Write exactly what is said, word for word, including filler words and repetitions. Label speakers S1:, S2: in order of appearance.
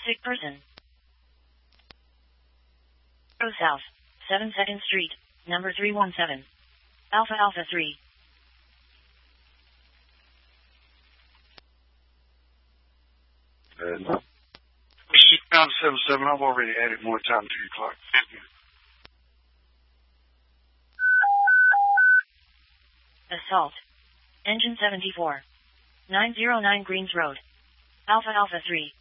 S1: Sick person. Go south. seventy-second Street, number three one seven. Alpha Alpha three.
S2: Uh, Down seven seven, I've already added more time to your clock. Thank you.
S1: Assault. Engine seventy-four. nine oh nine Greens Road. Alpha Alpha three.